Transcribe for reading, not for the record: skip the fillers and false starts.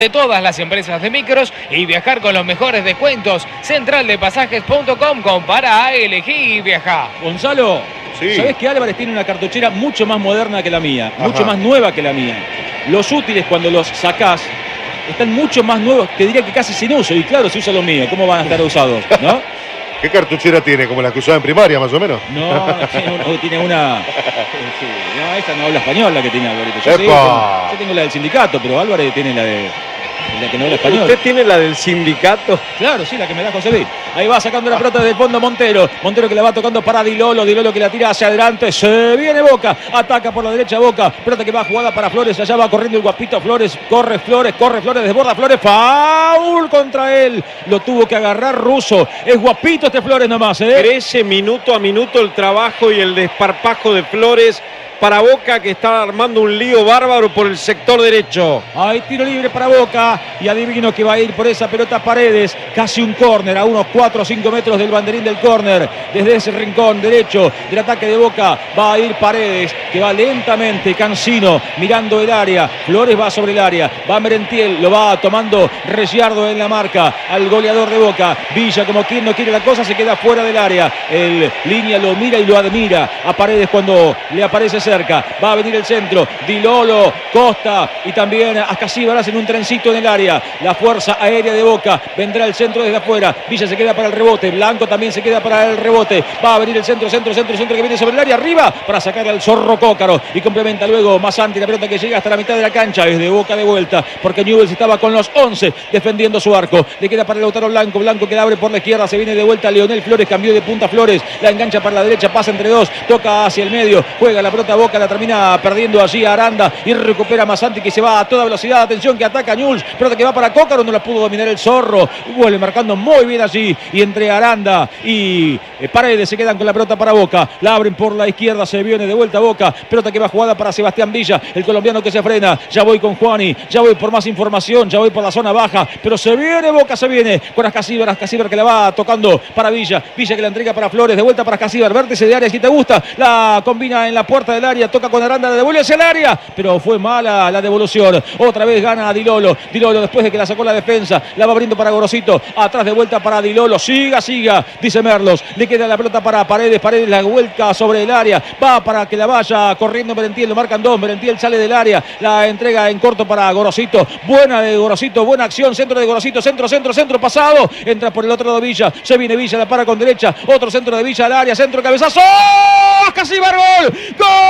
de todas las empresas de micros y viajar con los mejores descuentos. Centraldepasajes.com, compara, elegí y viaja. Gonzalo, sí. ¿Sabés que Álvarez tiene una cartuchera mucho más moderna que la mía? Ajá. Mucho más nueva que la mía. Los útiles, cuando los sacás, están mucho más nuevos, te diría que casi sin uso. Y claro, si usa lo mío, ¿cómo van a estar usados? ¿No? ¿Qué cartuchera tiene? ¿Como la que usaba en primaria, más o menos? No, tiene una... Sí, no, esta no habla español la que tiene Álvarez. Yo tengo la del sindicato, pero Álvarez tiene la que no habla español. ¿Usted tiene la del sindicato? Claro, sí, la que me da José Luis. Ahí va sacando la pelota del fondo Montero. Montero que la va tocando para Di Lolo. Di Lolo que la tira hacia adelante. Se viene Boca. Ataca por la derecha Boca. Pelota que va jugada para Flores. Allá va corriendo el guapito Flores. Corre Flores, desborda Flores. Foul contra él. Lo tuvo que agarrar Russo. Es guapito este Flores nomás, ¿eh? Crece minuto a minuto el trabajo y el desparpajo de Flores para Boca, que está armando un lío bárbaro por el sector derecho. Hay tiro libre para Boca y adivino que va a ir por esa pelota Paredes, casi un córner a unos 4 o 5 metros del banderín del córner. Desde ese rincón derecho del ataque de Boca va a ir Paredes, que va lentamente, cansino, mirando el área. Flores va sobre el área, va Merentiel, lo va tomando Ricciardo en la marca al goleador de Boca. Villa, como quien no quiere la cosa, se queda fuera del área. El línea lo mira y lo admira a Paredes cuando le aparece cerca. Va a venir el centro, Di Lolo, Costa y también Ascasíbar hacen un trencito en el área. La fuerza aérea de Boca, vendrá el centro desde afuera. Villa se queda para el rebote, Blanco también se queda para el rebote. Va a venir el centro que viene sobre el área, arriba para sacar al Zorro Cócaro y complementa luego Masanti, la pelota que llega hasta la mitad de la cancha. Es de Boca de vuelta porque Newell's estaba con los 11 defendiendo su arco. Le queda para Lautaro Blanco, Blanco que la abre por la izquierda, se viene de vuelta Leonel Flores, cambió de punta Flores, la engancha para la derecha, pasa entre dos, toca hacia el medio, juega la pelota Boca, la termina perdiendo allí a Aranda y recupera Masanti, que se va a toda velocidad. Atención que ataca Newell's, pelota que va para Cócaro, no la pudo dominar el Zorro, vuelve marcando muy bien allí y entre Aranda y Paredes se quedan con la pelota para Boca, la abren por la izquierda, se viene de vuelta Boca, pelota que va jugada para Sebastián Villa, el colombiano que se frena. Ya voy con Juani, ya voy por más información, ya voy por la zona baja, pero se viene Boca, se viene con Ascasíbar que la va tocando para Villa, Villa que la entrega para Flores, de vuelta para Ascasíbar, vértice de área si te gusta, la combina en la puerta del área, toca con Aranda, la devuelve hacia el área, pero fue mala la devolución. Otra vez gana Di Lolo. Di Lolo después de que la sacó la defensa, la va abriendo para Gorosito, atrás de vuelta para Di Lolo, siga, dice Merlos, le queda la pelota para Paredes, Paredes la vuelca sobre el área, va para que la vaya corriendo Merentiel, lo marcan dos, Merentiel sale del área, la entrega en corto para Gorosito, buena de Gorosito, buena acción, centro de Gorosito, centro pasado, entra por el otro lado Villa, se viene Villa, la para con derecha, otro centro de Villa al área, centro, cabezazo, casi gol, gol.